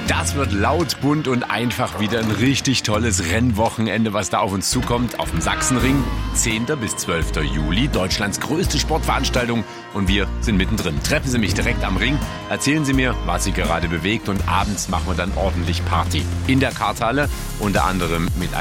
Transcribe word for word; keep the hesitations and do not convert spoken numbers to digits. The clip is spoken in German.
Das wird laut, bunt und einfach wieder ein richtig tolles Rennwochenende, was da auf uns zukommt. Auf dem Sachsenring, zehnten bis zwölften Juli, Deutschlands größte Sportveranstaltung. Und wir sind mittendrin. Treffen Sie mich direkt am Ring, erzählen Sie mir, was Sie gerade bewegt. Und abends machen wir dann ordentlich Party. In der Karthalle, unter anderem mit